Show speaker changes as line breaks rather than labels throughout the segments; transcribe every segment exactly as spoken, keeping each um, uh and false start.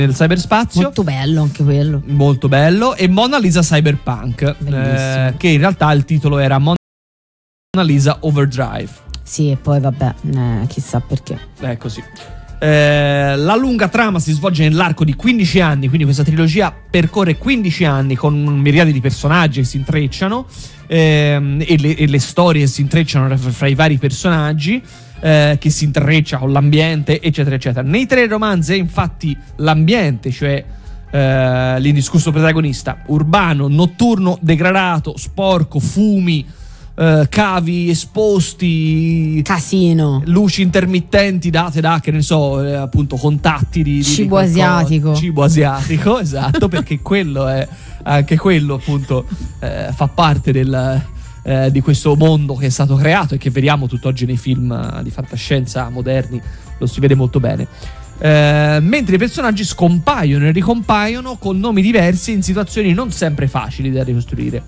nel cyberspazio.
Molto bello anche quello.
Molto bello. E Mona Lisa Cyberpunk, eh, che in realtà il titolo era Mona Lisa Overdrive.
Sì, e poi vabbè, eh, chissà perché.
È così. Eh, la lunga trama si svolge nell'arco di quindici anni, quindi questa trilogia percorre quindici anni con miriadi di personaggi che si intrecciano, ehm, e, le, e le storie si intrecciano fra, fra i vari personaggi, eh, che si intreccia con l'ambiente, eccetera eccetera. Nei tre romanzi infatti l'ambiente, cioè eh, l'indiscusso protagonista, urbano, notturno, degradato, sporco, fumi, Uh, cavi esposti,
casino,
luci intermittenti date da, che ne so, eh, appunto contatti di, di
cibo
di
asiatico
cibo asiatico esatto, perché quello è anche quello appunto eh, fa parte del, eh, di questo mondo che è stato creato e che vediamo tutt'oggi nei film di fantascienza moderni, lo si vede molto bene. Eh, mentre i personaggi scompaiono e ricompaiono con nomi diversi in situazioni non sempre facili da ricostruire.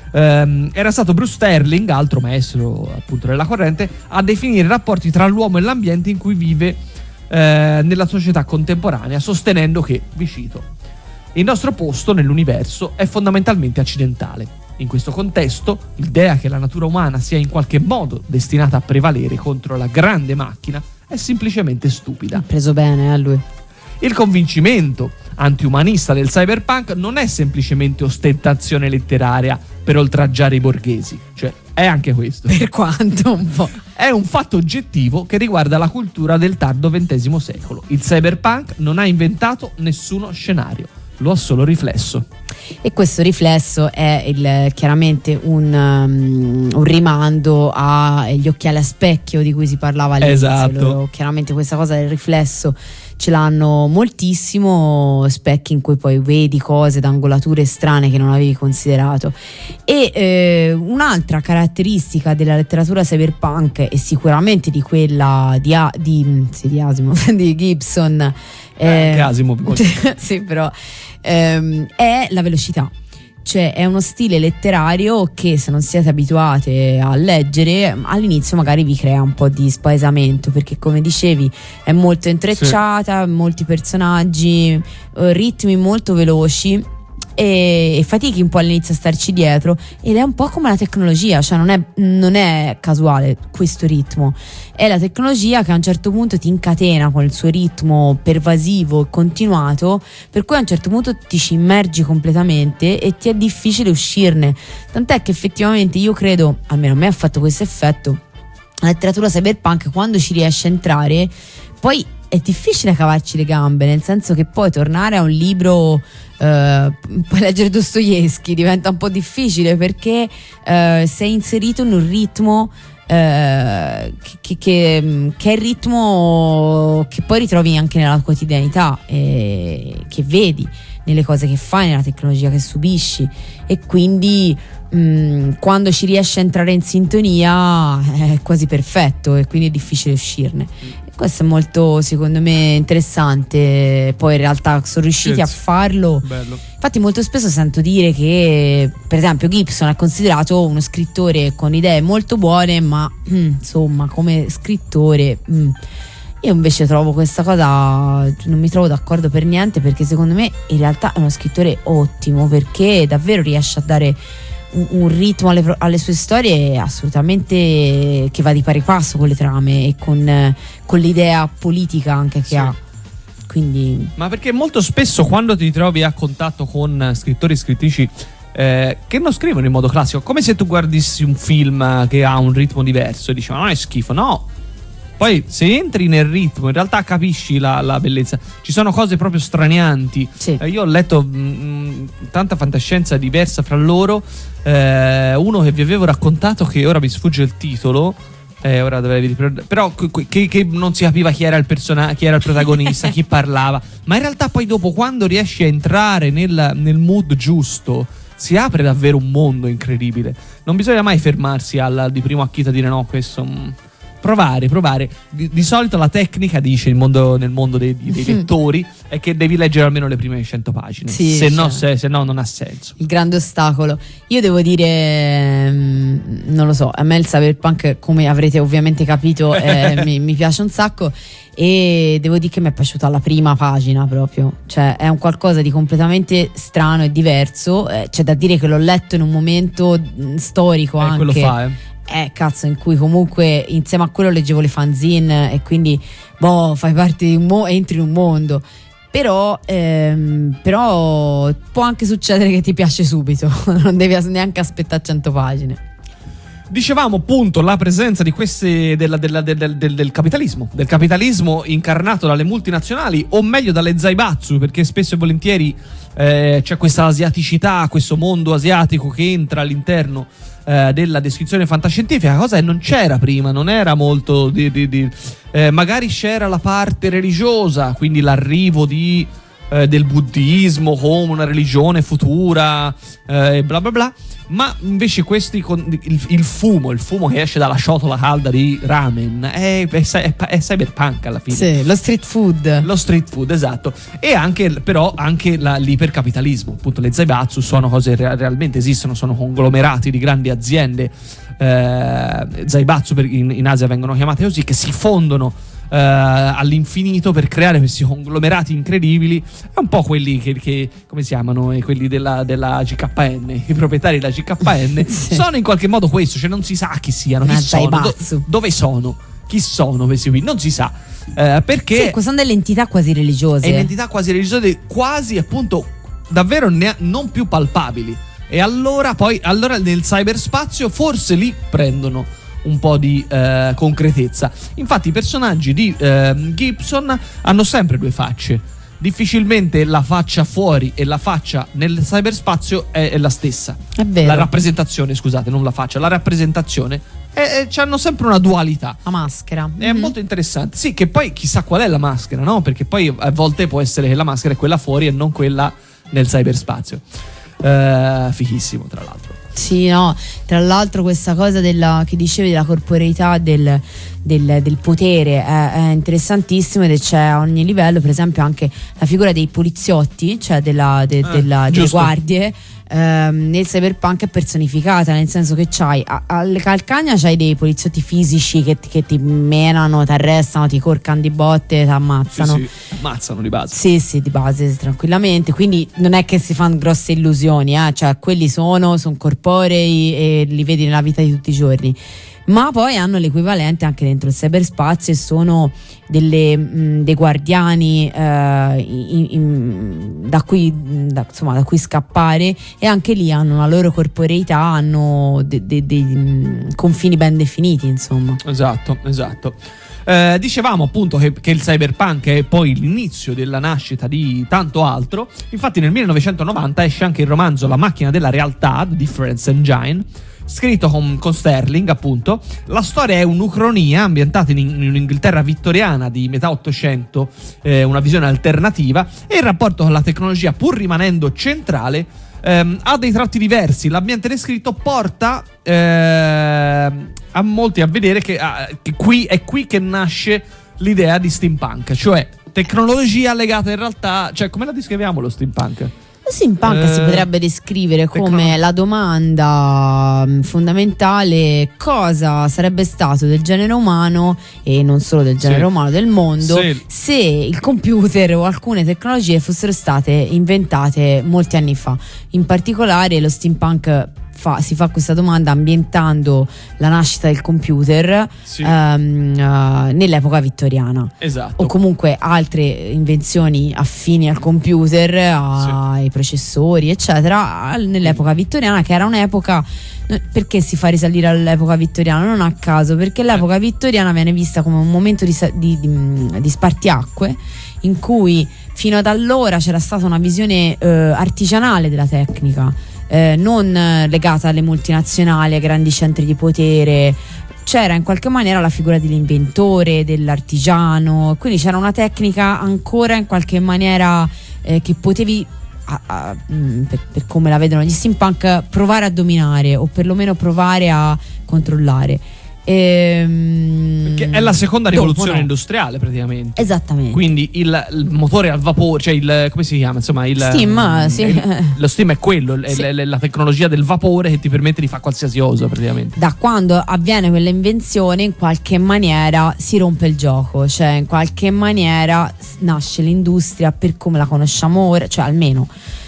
Um, era stato Bruce Sterling, altro maestro appunto della corrente, a definire i rapporti tra l'uomo e l'ambiente in cui vive eh, nella società contemporanea, sostenendo che, vi cito, il nostro posto nell'universo è fondamentalmente accidentale. In questo contesto, l'idea che la natura umana sia in qualche modo destinata a prevalere contro la grande macchina è semplicemente stupida.
Ha preso bene a eh, lui.
Il convincimento antiumanista del cyberpunk non è semplicemente ostentazione letteraria per oltraggiare i borghesi, cioè è anche questo.
Per quanto un po'.
È un fatto oggettivo che riguarda la cultura del tardo ventesimo secolo. Il cyberpunk non ha inventato nessuno scenario, lo ha solo riflesso.
E questo riflesso è il, chiaramente un, um, un rimando agli occhiali a specchio di cui si parlava all'inizio.
Esatto.
Loro, chiaramente questa cosa del riflesso ce l'hanno moltissimo, specchi in cui poi vedi cose d'angolature strane che non avevi considerato. E eh, un'altra caratteristica della letteratura cyberpunk, e sicuramente di quella di, A- di, sì, di Asimov, di Gibson,
eh,
eh,
Asimov
sì, però ehm, è la velocità. Cioè è uno stile letterario che, se non siete abituate a leggere, all'inizio magari vi crea un po' di spaesamento, perché come dicevi è molto intrecciata, sì. Molti personaggi, ritmi molto veloci, e, e fatichi un po' all'inizio a starci dietro, ed è un po' come la tecnologia, cioè non è, non è casuale questo ritmo, è la tecnologia che a un certo punto ti incatena con il suo ritmo pervasivo e continuato, per cui a un certo punto ti ci immergi completamente e ti è difficile uscirne, tant'è che effettivamente io credo, almeno a me ha fatto questo effetto, la letteratura cyberpunk, quando ci riesce a entrare poi è difficile cavarci le gambe, nel senso che poi tornare a un libro, eh, poi leggere Dostoevskij diventa un po' difficile, perché eh, sei inserito in un ritmo eh, che, che, che è il ritmo che poi ritrovi anche nella quotidianità, e che vedi nelle cose che fai, nella tecnologia che subisci, e quindi mh, quando ci riesci a entrare in sintonia è quasi perfetto, e quindi è difficile uscirne. Questo è molto, secondo me, interessante. Poi in realtà sono riusciti a farlo.
Bello.
Infatti molto spesso sento dire che, per esempio, Gibson è considerato uno scrittore con idee molto buone, ma mm, insomma come scrittore mm. io invece trovo questa cosa, non mi trovo d'accordo per niente, perché secondo me in realtà è uno scrittore ottimo, perché davvero riesce a dare un, un ritmo alle, alle sue storie assolutamente che va di pari passo con le trame e con, con l'idea politica anche che sì. ha. Quindi... Ma
perché molto spesso quando ti trovi a contatto con scrittori e scrittrici eh, che non scrivono in modo classico, come se tu guardassi un film che ha un ritmo diverso e dici ma non è schifo, no. Poi se entri nel ritmo in realtà capisci la, la bellezza. Ci sono cose proprio stranianti, sì. eh, io ho letto mh, tanta fantascienza diversa fra loro, eh, uno che vi avevo raccontato, che ora mi sfugge il titolo, eh, ora dovevi, però che, che non si capiva chi era il personaggio, chi era il protagonista, chi parlava, ma in realtà poi dopo, quando riesci a entrare nel, nel mood giusto, si apre davvero un mondo incredibile. Non bisogna mai fermarsi al di primo acchito a dire no, questo mh, Provare, provare. Di, di solito la tecnica, dice il mondo, nel mondo dei, dei lettori, è che devi leggere almeno le prime cento pagine.
Sì,
se, no,
cioè,
se, se no non ha senso.
Il grande ostacolo. Io devo dire, mh, non lo so, a me il cyberpunk, come avrete ovviamente capito, eh, mi, mi piace un sacco. E devo dire che mi è piaciuta la prima pagina proprio, cioè è un qualcosa di completamente strano e diverso. Eh, c'è da dire che l'ho letto in un momento mh, storico,
eh,
anche
quello fa, eh.
Eh, cazzo, in cui comunque insieme a quello leggevo le fanzine e quindi boh, fai parte di un mondo, entri in un mondo. Però, ehm, però può anche succedere che ti piace subito, non devi neanche aspettare cento pagine.
Dicevamo appunto la presenza di queste della, della, del, del, del capitalismo, del capitalismo incarnato dalle multinazionali, o meglio dalle zaibatsu, perché spesso e volentieri eh, c'è questa asiaticità, questo mondo asiatico che entra all'interno eh, della descrizione fantascientifica, cosa che non c'era prima, non era molto di, di, di, eh, magari c'era la parte religiosa, quindi l'arrivo di eh, del buddismo come una religione futura e eh, bla bla bla. Ma invece questi con il, il fumo, il fumo che esce dalla ciotola calda di ramen è, è, è, è cyberpunk alla fine.
Sì, lo street food.
Lo street food, esatto. E anche, però, anche la, l'ipercapitalismo. Appunto, le zaibatsu sono cose che realmente esistono, sono conglomerati di grandi aziende. Eh, zaibatsu in, in Asia vengono chiamate così, che si fondono Uh, all'infinito per creare questi conglomerati incredibili. È un po' quelli che, che come si chiamano, eh, quelli della, della G K N, i proprietari della G K N. Sì. Sono in qualche modo questo, cioè non si sa chi siano, chi sono, do, dove sono, chi sono questi qui, non si sa, uh, perché
sì, sono delle entità quasi religiose,
e entità quasi religiose, quasi appunto davvero ne, non più palpabili. E allora poi allora nel cyberspazio forse lì prendono un po' di eh, concretezza. Infatti i personaggi di eh, Gibson hanno sempre due facce. Difficilmente la faccia fuori e la faccia nel cyberspazio è, è la stessa.
È vero.
La rappresentazione, scusate, non la faccia, la rappresentazione è, è, hanno sempre una dualità.
La maschera.
È mm-hmm. molto interessante. Sì, che poi chissà qual è la maschera, no? Perché poi a volte può essere che la maschera è quella fuori e non quella nel cyberspazio. Uh, fighissimo, tra l'altro.
Sì, no, tra l'altro questa cosa della, che dicevi della corporeità del, del, del potere è, è interessantissimo, ed c'è a ogni livello. Per esempio anche la figura dei poliziotti, cioè della, de,
eh,
della, delle guardie, ehm, nel cyberpunk è personificata, nel senso che c'hai a, alle calcagna c'hai dei poliziotti fisici che, che ti menano, ti arrestano, ti corcano di botte, ti ammazzano.
Sì, sì, ammazzano di base.
Sì, sì, di base, tranquillamente. Quindi non è che si fanno grosse illusioni, eh? Cioè quelli sono, sono corporei e li vedi nella vita di tutti i giorni. Ma poi hanno l'equivalente anche dentro il cyberspazio e sono delle, mh, dei guardiani eh, in, in, da, cui, da, insomma, da cui scappare, e anche lì hanno la loro corporeità, hanno dei de, de, de, confini ben definiti, insomma.
Esatto, esatto. Eh, dicevamo appunto che, che il cyberpunk è poi l'inizio della nascita di tanto altro. Infatti nel millenovecentonovanta esce anche il romanzo La macchina della realtà, The Difference Engine, scritto con, con Sterling, appunto. La storia è un'ucronia ambientata in, in un'Inghilterra vittoriana di metà Ottocento, eh, una visione alternativa, e il rapporto con la tecnologia, pur rimanendo centrale, ehm, ha dei tratti diversi. L'ambiente descritto porta eh, a molti a vedere che, a, che qui è qui che nasce l'idea di steampunk, cioè tecnologia legata in realtà, cioè come la descriviamo lo steampunk?
Lo steampunk eh, si potrebbe descrivere come tecno- la domanda fondamentale: cosa sarebbe stato del genere umano, e non solo del genere sì. umano, del mondo, sì. se il computer o alcune tecnologie fossero state inventate molti anni fa. In particolare lo steampunk Fa, si fa questa domanda ambientando la nascita del computer sì. um, uh, nell'epoca vittoriana,
esatto.
o comunque altre invenzioni affini al computer, ai sì. processori eccetera, nell'epoca vittoriana, che era un'epoca. Perché si fa risalire all'epoca vittoriana? Non a caso, perché l'epoca vittoriana viene vista come un momento di, di, di, di spartiacque, in cui fino ad allora c'era stata una visione eh, artigianale della tecnica, Eh, non legata alle multinazionali, ai grandi centri di potere. C'era in qualche maniera la figura dell'inventore, dell'artigiano, quindi c'era una tecnica ancora in qualche maniera eh, che potevi, a, a, per, per come la vedono gli steampunk, provare a dominare, o perlomeno provare a controllare. Ehm,
Che è la seconda
dopo,
rivoluzione
no.
industriale praticamente.
Esattamente.
Quindi il, il motore al vapore, cioè il, come si chiama? Insomma, il
Steam, sì.
il- lo steam è quello, è
Sì.
la, la tecnologia del vapore che ti permette di fare qualsiasi cosa praticamente.
Da quando avviene quella invenzione, in qualche maniera si rompe il gioco, cioè in qualche maniera s- nasce l'industria per come la conosciamo ora, cioè almeno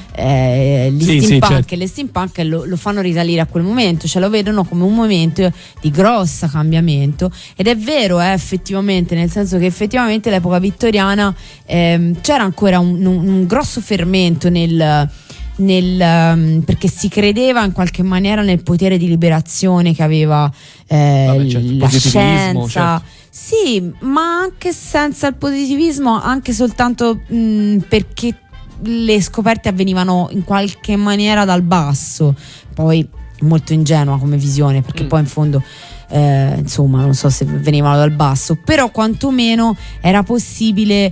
eh, gli
Sì, sì,
steampunk
certo.
e le steampunk lo, lo fanno risalire a quel momento, cioè lo vedono come un momento di grosso cambiamento, ed è vero eh, effettivamente, nel senso che effettivamente l'epoca vittoriana ehm, c'era ancora un, un, un grosso fermento nel Nel, um, perché si credeva in qualche maniera nel potere di liberazione che aveva eh,
Vabbè, certo, il
la
positivismo,
scienza.
certo.
Sì, ma anche senza il positivismo, anche soltanto mh, perché le scoperte avvenivano in qualche maniera dal basso. Poi molto ingenua come visione, perché
Mm.
poi in fondo eh, insomma non so se venivano dal basso, però quantomeno era possibile.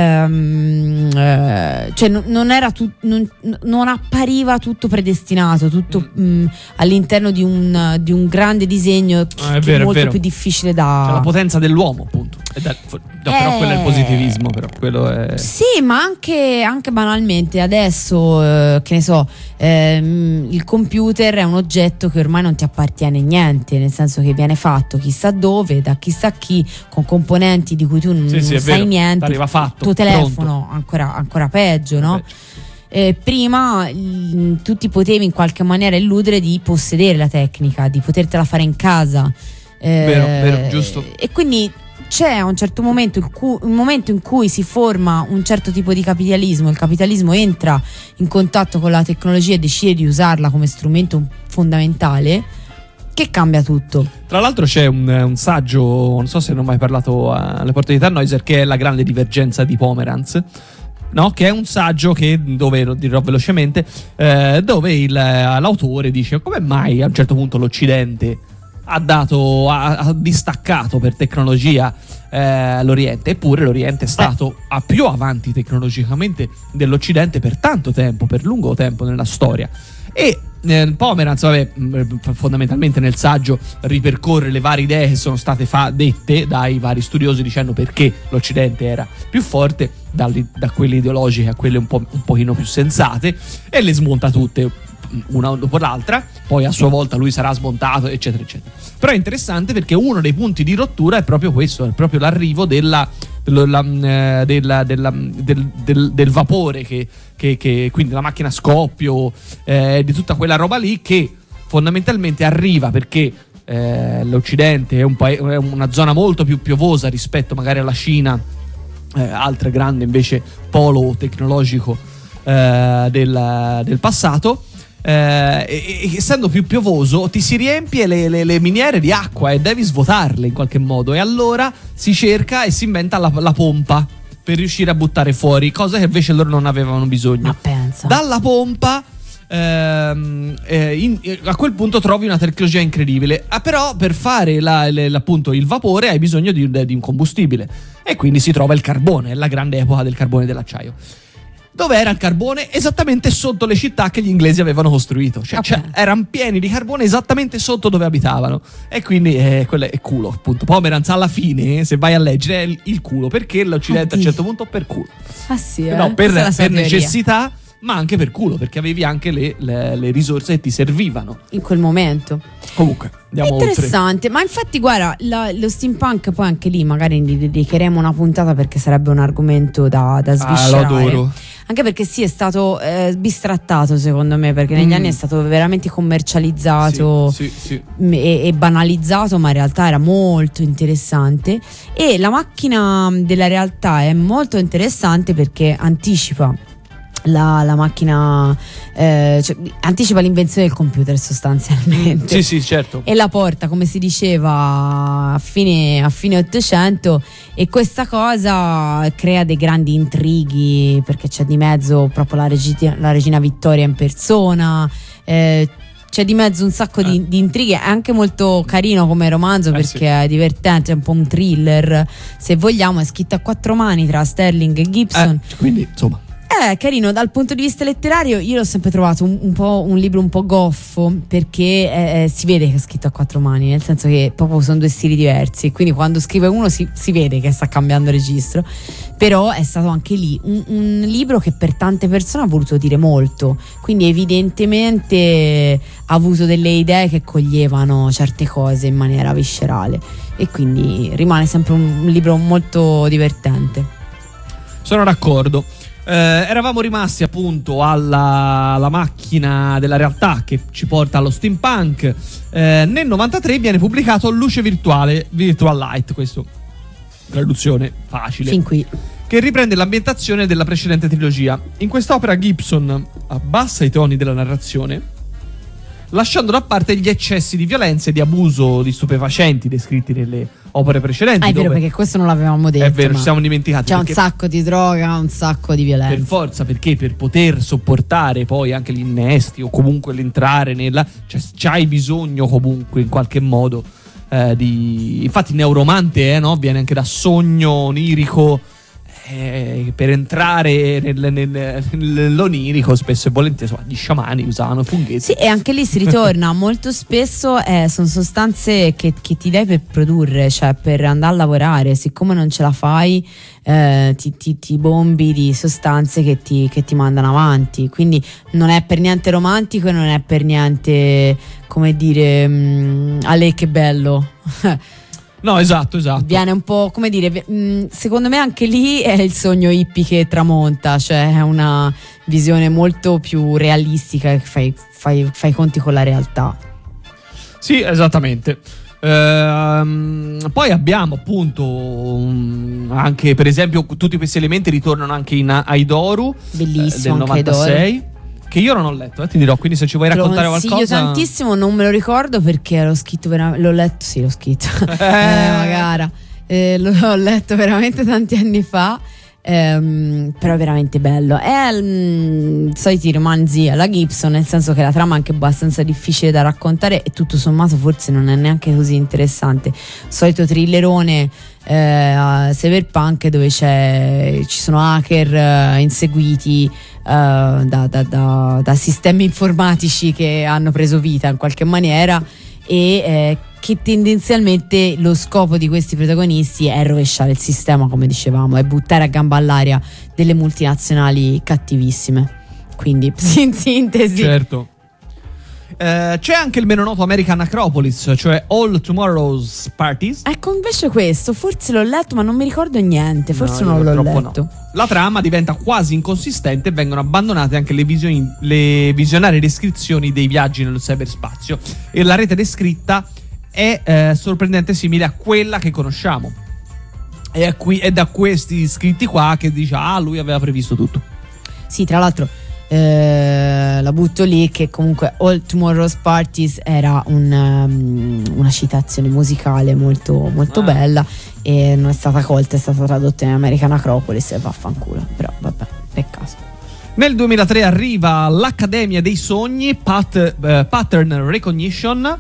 Ehm, eh, cioè non, non era tu, non, non appariva tutto predestinato, tutto
Mm.
mh, all'interno di un, di un grande disegno che,
Ah, è
che
vero,
è
è
molto
vero.
più difficile da.
Cioè, la potenza dell'uomo, appunto. E da- fo- no, però
Eh.
quello è il positivismo, però quello è.
Sì, ma anche, anche banalmente adesso, eh, che ne so, ehm, il computer è un oggetto che ormai non ti appartiene niente, nel senso che viene fatto chissà dove, da chissà chi, con componenti di cui tu non,
Sì, sì,
non
è
sai
vero,
niente.
t'arriva fatto,
tuo telefono ancora, ancora peggio, no?
Peggio.
Eh, prima il- tu ti potevi in qualche maniera illudere di possedere la tecnica, di potertela fare in casa. Eh,
Vero, vero, giusto.
E quindi c'è a un certo momento il, cu- il momento in cui si forma un certo tipo di capitalismo, il capitalismo entra in contatto con la tecnologia e decide di usarla come strumento fondamentale, che cambia tutto.
Tra l'altro c'è un, un saggio, non so se non ho mai parlato alle porte di Tannhäuser, che è La grande divergenza di Pomeranz. No, che è un saggio che, dove, lo dirò velocemente, eh, dove il, l'autore dice come mai a un certo punto l'Occidente ha dato, ha, ha distaccato per tecnologia eh, l'Oriente, eppure l'Oriente è stato a più avanti tecnologicamente dell'Occidente per tanto tempo, per lungo tempo nella storia. E eh, Pomeranz, vabbè, mh, fondamentalmente nel saggio ripercorre le varie idee che sono state fa- dette dai vari studiosi, dicendo perché l'Occidente era più forte, dalli- da quelle ideologiche a quelle un po' un pochino più sensate, e le smonta tutte una dopo l'altra. Poi a sua volta lui sarà smontato, eccetera eccetera. Però è interessante perché uno dei punti di rottura è proprio questo, è proprio l'arrivo della della, eh, della- della- del, del- del vapore, che, che- che quindi la macchina a scoppio, eh, di tutta quella roba lì, che fondamentalmente arriva perché eh, l'Occidente è, un pa- è una zona molto più piovosa rispetto magari alla Cina, eh, altre grande invece polo tecnologico eh, del, del passato. Eh, e, e essendo più piovoso ti si riempie le, le- le miniere di acqua e devi svuotarle in qualche modo, e allora si cerca e si inventa la, la pompa per riuscire a buttare fuori, cosa che invece loro non avevano bisogno.
Ma pensa.
Dalla pompa ehm, eh, in- eh, a quel punto trovi una tecnologia incredibile. Ah, però per fare la- le- appunto il vapore hai bisogno di, di un combustibile, e quindi si trova il carbone, è la grande epoca del carbone e dell'acciaio. Dove era il carbone? Esattamente sotto le città che gli inglesi avevano costruito, cioè,
Ok.
cioè, erano pieni di carbone esattamente sotto dove abitavano, e quindi eh, quello è culo, appunto. Pomeranz alla fine, se vai a leggere, è il, il culo, perché l'Occidente a un
Oddio.
certo punto per culo.
Ah sì, eh?
No, per,
Questa è la sua
per
teoria.
necessità, ma anche per culo, perché avevi anche le, le- le risorse che ti servivano.
In quel momento.
Comunque, andiamo oltre.
Interessante, ma infatti guarda, la- lo steampunk poi anche lì magari gli dedicheremo una puntata, perché sarebbe un argomento da, da
Ah, lo
sviscerare.
adoro.
Anche perché sì, è stato eh, bistrattato secondo me, perché negli
Mm.
anni è stato veramente commercializzato
Sì, sì, sì.
m- e, e banalizzato, ma in realtà era molto interessante. E la macchina della realtà è molto interessante perché anticipa la, la macchina, eh, cioè, anticipa l'invenzione del computer sostanzialmente.
Sì, sì, certo.
E la porta, come si diceva, a fine, a fine Ottocento, e questa cosa crea dei grandi intrighi, perché c'è di mezzo proprio la, regi- la regina Vittoria in persona, eh, c'è di mezzo un sacco di,
Eh.
di intrighi. È anche molto carino come romanzo,
Eh,
perché
sì.
è divertente, è un po' un thriller, se vogliamo. È scritto a quattro mani tra Sterling e Gibson.
Eh, quindi, insomma,
È carino dal punto di vista letterario. Io l'ho sempre trovato un, un po' un libro un po' goffo, perché eh, si vede che è scritto a quattro mani, nel senso che proprio sono due stili diversi, quindi quando scrive uno si, si vede che sta cambiando registro. Però è stato anche lì un, un libro che per tante persone ha voluto dire molto, quindi evidentemente ha avuto delle idee che coglievano certe cose in maniera viscerale, e quindi rimane sempre un, un libro molto divertente.
Sono d'accordo. Eh, eravamo rimasti appunto alla, alla macchina della realtà che ci porta allo steampunk. Eh, nel novantatré viene pubblicato Luce Virtuale, Virtual Light, questo traduzione facile,
Fin qui.
che riprende l'ambientazione della precedente trilogia. In quest'opera Gibson abbassa i toni della narrazione, lasciando da parte gli eccessi di violenza e di abuso di stupefacenti descritti nelle opere precedenti.
Ah, è vero,
dove...
perché questo non l'avevamo detto.
È vero,
ma
ci siamo dimenticati.
c'è un
perché...
sacco di droga, un sacco di violenza.
Per forza, perché per poter sopportare poi anche gli innesti o comunque l'entrare nella... Cioè, c'hai bisogno comunque in qualche modo eh, di... Infatti Neuromante eh, no? viene anche da sogno onirico. Eh, per entrare nel, nel, nell'onirico spesso e volentieri, insomma, gli sciamani usavano funghetti.
Sì, e anche lì si ritorna molto spesso, eh, sono sostanze che, che ti dai per produrre, cioè per andare a lavorare. Siccome non ce la fai, eh, ti, ti, ti bombi di sostanze che ti, che ti mandano avanti. Quindi non è per niente romantico e non è per niente, come dire, mh, Ale che bello.
No, esatto, esatto.
Viene un po', come dire, mh, secondo me anche lì è il sogno hippie che tramonta, cioè è una visione molto più realistica, che fai, fai, fai conti con la realtà.
Sì, esattamente. Ehm, poi abbiamo appunto um, anche, per esempio, tutti questi elementi ritornano anche in Aidoru,
Bellissimo,
eh, del
anche
novantasei.
Aidoru.
Che io non ho letto, eh, ti dirò, quindi se ci vuoi raccontare
lo consiglio
qualcosa.
Tantissimo, non me lo ricordo perché l'ho scritto veramente, l'ho letto, sì l'ho scritto, eh, magari, eh, l'ho letto veramente tanti anni fa, ehm, però è veramente bello. È mm, soliti romanzi alla Gibson, nel senso che la trama è anche abbastanza difficile da raccontare e tutto sommato forse non è neanche così interessante. Solito thrillerone eh, cyberpunk dove c'è, ci sono hacker eh, inseguiti Uh, da, da, da, da sistemi informatici che hanno preso vita in qualche maniera, e eh, che tendenzialmente lo scopo di questi protagonisti è rovesciare il sistema, come dicevamo, è buttare a gamba all'aria delle multinazionali cattivissime. Quindi in sintesi,
certo. Eh, c'è anche il meno noto American Acropolis, cioè All Tomorrow's Parties.
ecco, invece questo forse l'ho letto ma non mi ricordo niente, forse
No,
non l'ho
purtroppo
letto.
no. La trama diventa quasi inconsistente e vengono abbandonate anche le, visioni, le visionarie descrizioni dei viaggi nello cyberspazio, e la rete descritta è eh, sorprendente simile a quella che conosciamo. E è, qui, è da questi scritti qua che dice ah, lui aveva previsto tutto.
Sì, tra l'altro eh, la butto lì che comunque All Tomorrow's Parties era un, um, una citazione musicale molto, molto
Ah.
bella, e non è stata colta, è stata tradotta in American Acropolis e vaffanculo, però vabbè, peccato.
Nel duemilatré arriva l'Accademia dei Sogni, Pat, eh, Pattern Recognition.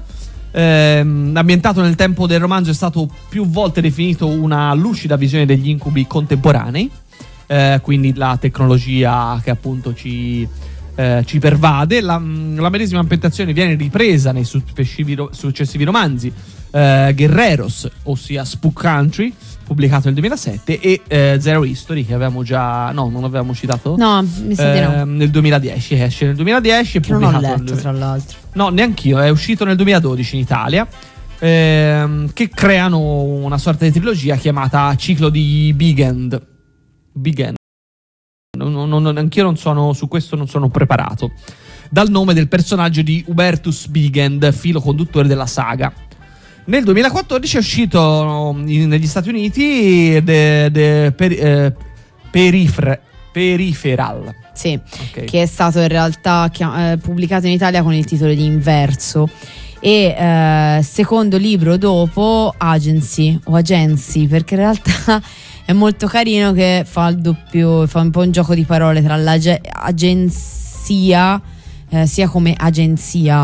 Ehm, ambientato nel tempo del romanzo, è stato più volte definito una lucida visione degli incubi contemporanei. Eh, quindi la tecnologia che appunto ci, eh, ci pervade. La, la medesima ambientazione viene ripresa nei successivi, successivi romanzi eh, Guerreros, ossia Spook Country, pubblicato nel duemilasette, e eh, Zero History, che avevamo già no non avevamo citato
No, mi sa di
eh,
no,
nel duemiladieci, che esce nel duemiladieci, è
che non ho
pubblicato
letto
nel-
tra l'altro.
No, neanch'io, è uscito nel duemiladodici in Italia, ehm, che creano una sorta di trilogia chiamata Ciclo di Big End. Big End. Non, non, non, anch'io non sono, su questo non sono preparato. Dal nome del personaggio di Hubertus Big End, filo conduttore della saga. Nel duemilaquattordici è uscito in- negli Stati Uniti The, the per, eh, Peripher- Peripheral.
Sì,
Ok.
che è stato in realtà chia- eh, pubblicato in Italia con il titolo di Inverso, e eh, secondo libro dopo Agency o Agency, perché in realtà è molto carino, che fa il doppio, fa un po' un gioco di parole tra l'agenzia, eh, sia come agenzia,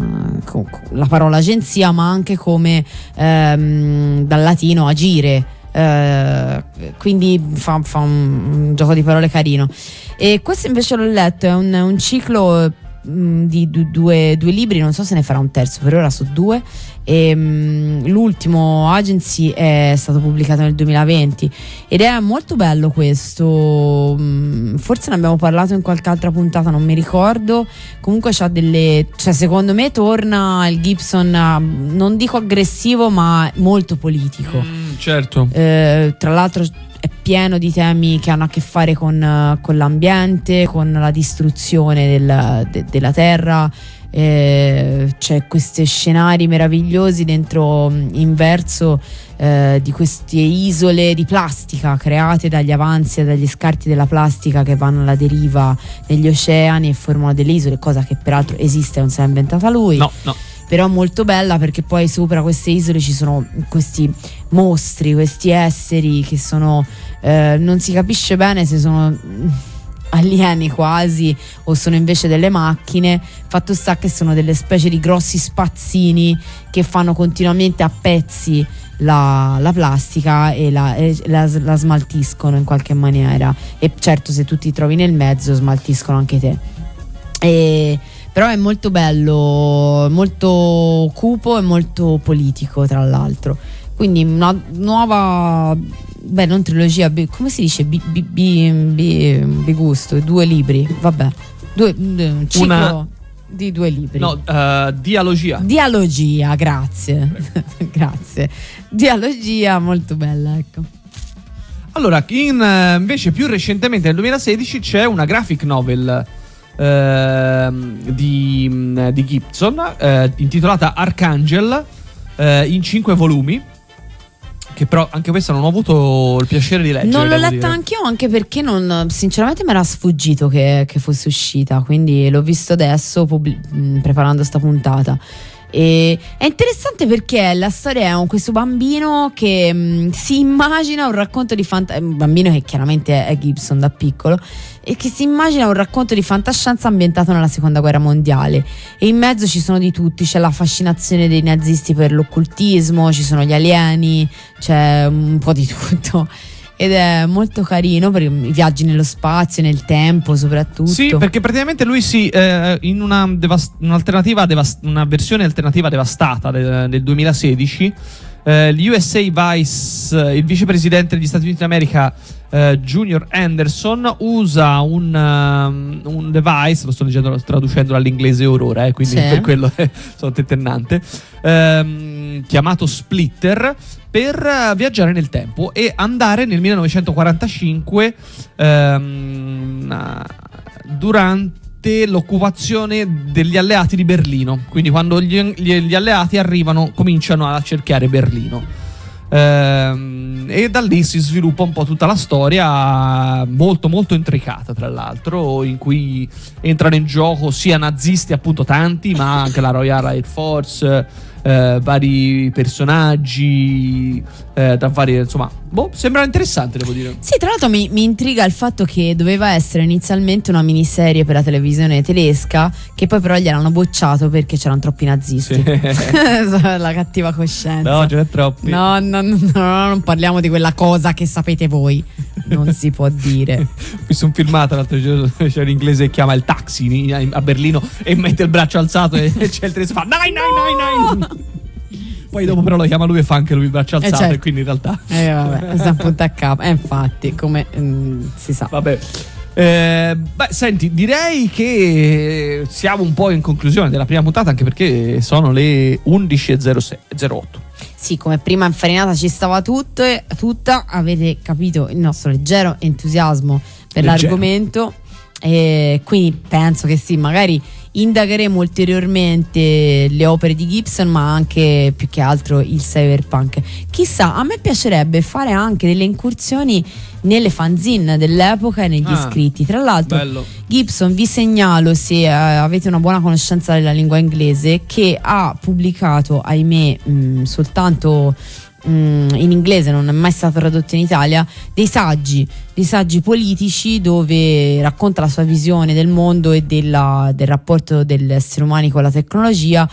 co- co- la parola agenzia, ma anche come ehm, dal latino agire, eh, quindi fa, fa un, un gioco di parole carino. E questo invece l'ho letto, è un, un ciclo mh, di du, due, due libri, non so se ne farà un terzo, per ora sono due. E, mh, l'ultimo, Agency, è stato pubblicato nel duemilaventi ed è molto bello questo. Mh, forse ne abbiamo parlato in qualche altra puntata, non mi ricordo. Comunque c'ha delle, cioè secondo me torna il Gibson a, non dico aggressivo, ma molto politico.
Mm, certo.
Eh, tra l'altro è pieno di temi che hanno a che fare con, con l'ambiente, con la distruzione del, de, della terra. Eh, c'è questi scenari meravigliosi dentro in verso eh, di queste isole di plastica create dagli avanzi e dagli scarti della plastica che vanno alla deriva negli oceani e formano delle isole, cosa che peraltro esiste, non se l'ha inventata lui.
No, no.
Però molto bella, perché poi sopra queste isole ci sono questi mostri, questi esseri che sono eh, non si capisce bene se sono alieni quasi o sono invece delle macchine. Fatto sta che sono delle specie di grossi spazzini che fanno continuamente a pezzi la, la plastica e, la, e la, la smaltiscono in qualche maniera, e certo se tu ti trovi nel mezzo smaltiscono anche te. E però è molto bello, molto cupo e molto politico, tra l'altro. Quindi una nuova, beh, non trilogia, bi, come si dice? Bi, bi, bi, bi, bigusto, due libri, vabbè. Due, un ciclo una... di due libri.
No, uh, dialogia.
Dialogia, grazie. Grazie. Dialogia, molto bella, ecco.
Allora, in, invece più recentemente nel duemilasedici c'è una graphic novel Uh, di, di Gibson uh, intitolata Archangel, uh, in cinque volumi, che però anche questa non ho avuto il piacere di leggere.
Non l'ho letta
dire.
anch'io, anche perché non, sinceramente mi era sfuggito che, che fosse uscita, quindi l'ho visto adesso pub- preparando sta puntata. E è interessante perché la storia è un, questo bambino che mh, si immagina un racconto di fantascienza, un bambino che chiaramente è Gibson da piccolo, e che si immagina un racconto di fantascienza ambientato nella seconda guerra mondiale, e in mezzo ci sono di tutti, c'è la fascinazione dei nazisti per l'occultismo, ci sono gli alieni, c'è un po' di tutto. Ed è molto carino per i viaggi nello spazio, nel tempo soprattutto.
Sì, perché praticamente lui si eh, in una devast- un'alternativa devast- una versione alternativa devastata del, del duemilasedici, eh, l'U S A Vice, il vicepresidente degli Stati Uniti d'America, eh, Junior Anderson, usa un, um, un device, lo sto leggendo, traducendo dall'inglese Aurora, eh, quindi
sì.
Per quello eh, sono tentennante, ehm, chiamato Splitter, per viaggiare nel tempo e andare nel millenovecentoquarantacinque, ehm, durante l'occupazione degli alleati di Berlino. Quindi quando gli, gli, gli alleati arrivano, cominciano a cerchiare Berlino. Ehm, e da lì si sviluppa un po' tutta la storia, molto molto intricata tra l'altro, in cui entrano in gioco sia nazisti, appunto tanti, ma anche la Royal Air Force, Eh, vari personaggi, eh, da varie, insomma, boh, sembra interessante, devo dire.
Sì, tra l'altro mi, mi intriga il fatto che doveva essere inizialmente una miniserie per la televisione tedesca, che poi però gliel'hanno bocciato perché c'erano troppi nazisti. Sì. La cattiva coscienza.
No, ce n'è troppi.
No, no, no, no, non parliamo di quella cosa che sapete voi. Non si può dire.
Ho visto un filmato l'altro giorno, c'è l'inglese che chiama il taxi a Berlino e mette il braccio alzato e c'è il tedesco fa nine nine nine nine. Poi dopo però lo chiama lui e fa anche lui il braccio alzato, eh certo. E quindi in realtà
eh vabbè, sta punta a capo. Eh, infatti, come mh, si sa.
Vabbè. Eh, beh, senti, direi che siamo un po' in conclusione della prima puntata, anche perché sono le undici e zero otto.
Sì, come prima infarinata ci stava tutto e tutta, avete capito il nostro leggero entusiasmo per leggero. L'argomento, e quindi penso che sì, magari indagheremo ulteriormente le opere di Gibson, ma anche più che altro il cyberpunk. Chissà, a me piacerebbe fare anche delle incursioni nelle fanzine dell'epoca e negli ah, scritti. Tra l'altro, bello. Gibson, vi segnalo, se eh, avete una buona conoscenza della lingua inglese, che ha pubblicato, ahimè, mh, soltanto in inglese, non è mai stato tradotto in Italia, dei saggi, dei saggi politici dove racconta la sua visione del mondo e della, del rapporto degli esseri umani con la tecnologia,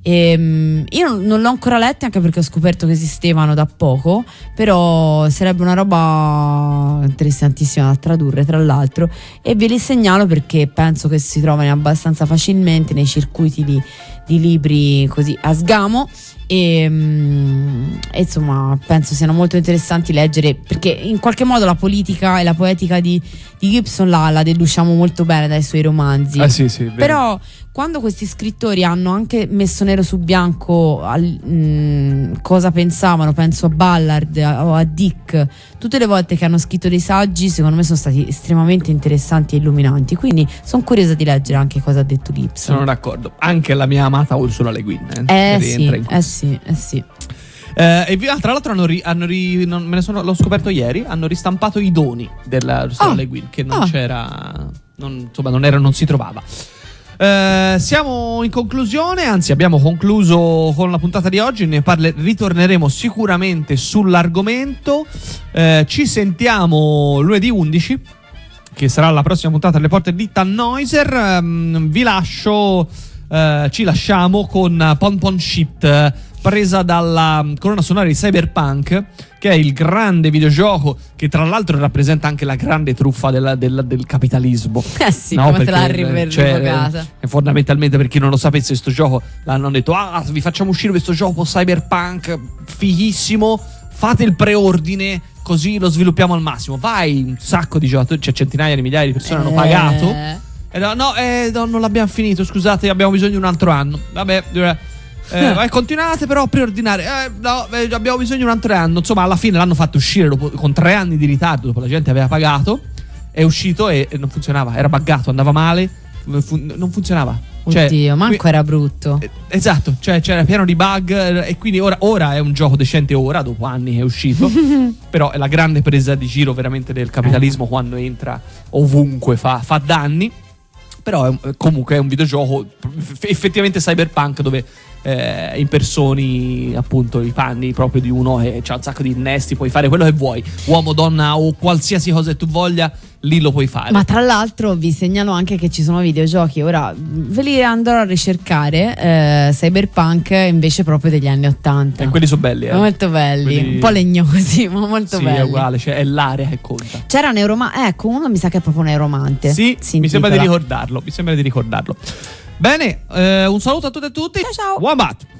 E, um, io non, non l'ho ancora letta, anche perché ho scoperto che esistevano da poco, però sarebbe una roba interessantissima da tradurre, tra l'altro, e ve li segnalo perché penso che si trovano abbastanza facilmente nei circuiti di, di libri così a sgamo. E, um, e insomma penso siano molto interessanti leggere, perché in qualche modo la politica e la poetica di, di Gibson la, la deduciamo molto bene dai suoi romanzi.
Eh sì, sì,
però quando questi scrittori hanno anche messo nero su bianco al, mh, cosa pensavano, penso a Ballard a, o a Dick, tutte le volte che hanno scritto dei saggi, secondo me sono stati estremamente interessanti e illuminanti, quindi sono curiosa di leggere anche cosa ha detto Gibson.
Sono d'accordo, anche la mia amata Ursula Le Guin
eh, eh sì, eh sì, eh sì.
Eh, e via, tra l'altro hanno, ri, hanno ri, non, me ne sono, l'ho scoperto ieri, hanno ristampato i doni della Ursula oh. Le Guin, che non oh. c'era, non, insomma non, era, non si trovava. Eh, siamo in conclusione, anzi abbiamo concluso con la puntata di oggi, ne parle, ritorneremo sicuramente sull'argomento. Eh, ci sentiamo lunedì undici, che sarà la prossima puntata alle porte di Tannhäuser. Um, vi lascio, uh, ci lasciamo con Pon Pon Shit, presa dalla colonna sonora di Cyberpunk, che è il grande videogioco che tra l'altro rappresenta anche la grande truffa del, del, del capitalismo.
Eh sì, no, come te l'ha rivocata.
Cioè, fondamentalmente, per chi non lo sapesse, questo gioco l'hanno detto: ah, vi facciamo uscire questo gioco Cyberpunk fighissimo, fate il preordine così lo sviluppiamo al massimo. Vai, un sacco di giocatori, cioè centinaia di migliaia di persone eh. hanno pagato. E no, no, eh, no, non l'abbiamo finito, scusate, abbiamo bisogno di un altro anno. Vabbè, eh, vai, continuate però a preordinare. Eh, no, eh, abbiamo bisogno di un altro anno. Insomma, alla fine l'hanno fatto uscire dopo, con tre anni di ritardo, dopo la gente aveva pagato. È uscito e, e non funzionava, era buggato, andava male, fun- non funzionava. Cioè,
oddio, manco qui, era brutto.
eh, Esatto, cioè c'era pieno di bug. E quindi ora, ora è un gioco decente, ora, dopo anni che è uscito. Però è la grande presa di giro veramente del capitalismo, eh. quando entra ovunque, fa, fa danni. Però è, comunque è un videogioco effettivamente cyberpunk, dove eh, impersoni appunto i panni proprio di uno e c'ha un sacco di innesti, puoi fare quello che vuoi, uomo, donna o qualsiasi cosa che tu voglia, lì lo puoi fare.
Ma tra l'altro vi segnalo anche che ci sono videogiochi, ora ve li andrò a ricercare, eh, Cyberpunk invece proprio degli anni ottanta.
E quelli sono belli, eh.
Molto belli, quelli... un po' legnosi, ma molto
sì,
belli.
Sì, è uguale, cioè è l'area che conta.
C'era Neuromante, ecco, uno mi sa che è proprio Neuromante.
Sì, mi sembra di ricordarlo, mi sembra di ricordarlo. Bene, eh, un saluto a tutte e tutti.
Ciao ciao.
Wombat.